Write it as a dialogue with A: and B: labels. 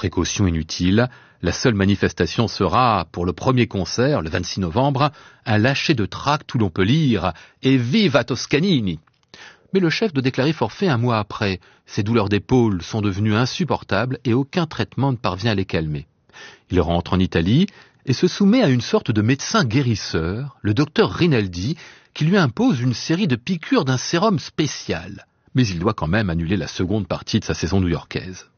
A: Précaution inutile, la seule manifestation sera, pour le premier concert, le 26 novembre, un lâcher de tracts où l'on peut lire « Et viva Toscanini !» Mais le chef doit déclarer forfait un mois après. Ses douleurs d'épaule sont devenues insupportables et aucun traitement ne parvient à les calmer. Il rentre en Italie et se soumet à une sorte de médecin guérisseur, le docteur Rinaldi, qui lui impose une série de piqûres d'un sérum spécial. Mais il doit quand même annuler la seconde partie de sa saison new-yorkaise.